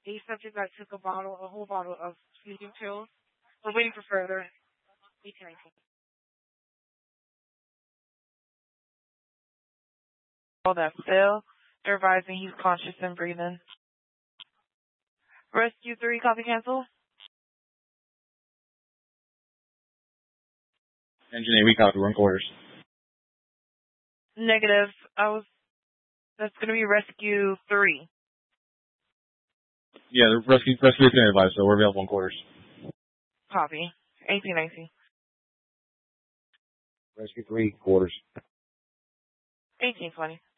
A subject that took a whole bottle of sleeping pills. We're waiting for further. 1819. All that fail. They're advising he's conscious and breathing. Rescue 3, copy cancel. Engine 8, we copy, we're in quarters. Negative. That's gonna be rescue 3. Yeah, the rescue 3 is advised, so we're available in quarters. Copy. 1819. Rescue 3, quarters. 1820.